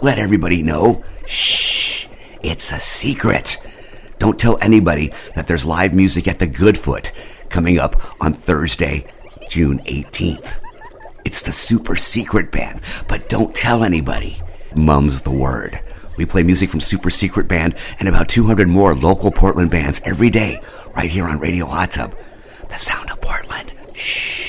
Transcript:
let everybody know. Shh, it's a secret. Don't tell anybody that there's live music at the Goodfoot coming up on Thursday, June 18th. It's the Super Secret Band, but don't tell anybody. Mum's the word. We play music from Super Secret Band and about 200 more local Portland bands every day, right here on Radio Hot Tub. The sound of Portland. Shh.